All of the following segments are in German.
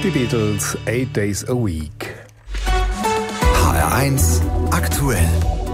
Die Beatles, 8 Days a Week. HR1 aktuell.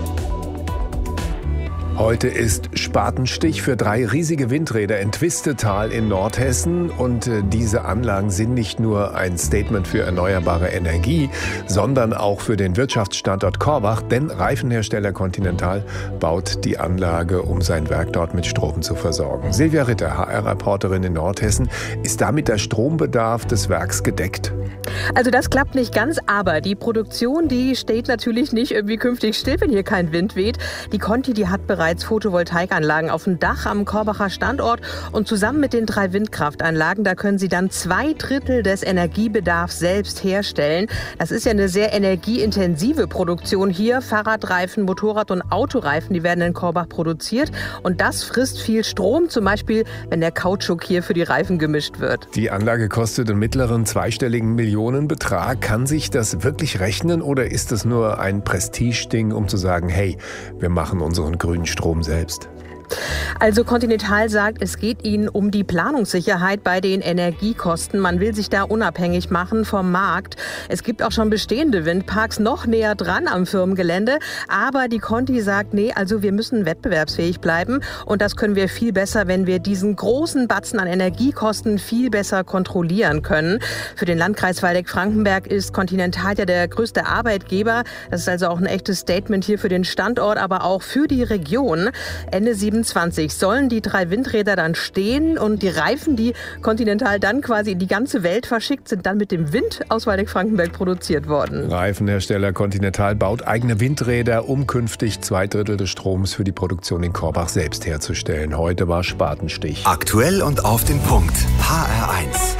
Heute ist Spatenstich für 3 riesige Windräder in Twistetal in Nordhessen. Und diese Anlagen sind nicht nur ein Statement für erneuerbare Energie, sondern auch für den Wirtschaftsstandort Korbach. Denn Reifenhersteller Continental baut die Anlage, um sein Werk dort mit Strom zu versorgen. Silvia Ritter, HR-Reporterin in Nordhessen. Ist damit der Strombedarf des Werks gedeckt? Also das klappt nicht ganz, aber die Produktion, die steht natürlich nicht irgendwie künftig still, wenn hier kein Wind weht. Die Conti, die hat bereits Photovoltaikanlagen auf dem Dach am Korbacher Standort und zusammen mit den 3 Windkraftanlagen, da können sie dann 2/3 des Energiebedarfs selbst herstellen. Das ist ja eine sehr energieintensive Produktion hier. Fahrradreifen, Motorrad- und Autoreifen, die werden in Korbach produziert und das frisst viel Strom, zum Beispiel wenn der Kautschuk hier für die Reifen gemischt wird. Die Anlage kostet einen mittleren zweistelligen Millionenbetrag. Kann sich das wirklich rechnen oder ist das nur ein Prestigeding, um zu sagen, hey, wir machen unseren grünen Strom selbst? Also Continental sagt, es geht ihnen um die Planungssicherheit bei den Energiekosten. Man will sich da unabhängig machen vom Markt. Es gibt auch schon bestehende Windparks noch näher dran am Firmengelände. Aber die Conti sagt, nee, also wir müssen wettbewerbsfähig bleiben. Und das können wir viel besser, wenn wir diesen großen Batzen an Energiekosten viel besser kontrollieren können. Für den Landkreis Waldeck-Frankenberg ist Continental ja der größte Arbeitgeber. Das ist also auch ein echtes Statement hier für den Standort, aber auch für die Region. Ende 27 sollen die 3 Windräder dann stehen und die Reifen, die Continental dann quasi in die ganze Welt verschickt, sind dann mit dem Wind aus Waldeck-Frankenberg produziert worden. Reifenhersteller Continental baut eigene Windräder, um künftig 2/3 des Stroms für die Produktion in Korbach selbst herzustellen. Heute war Spatenstich. Aktuell und auf den Punkt. HR1.